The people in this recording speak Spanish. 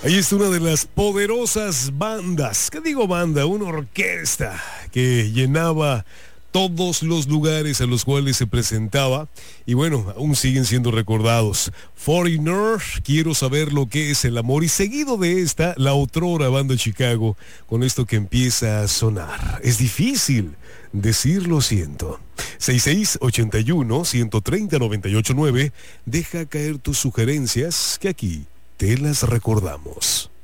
Ahí está una de las poderosas bandas, ¿qué digo banda? Una orquesta que llenaba todos los lugares a los cuales se presentaba y bueno, aún siguen siendo recordados. Foreigner, Quiero saber lo que es el amor, y seguido de esta, la otrora banda Chicago, con esto que empieza a sonar. Es difícil decir lo siento. 6681-130-989, deja caer tus sugerencias que aquí te las recordamos.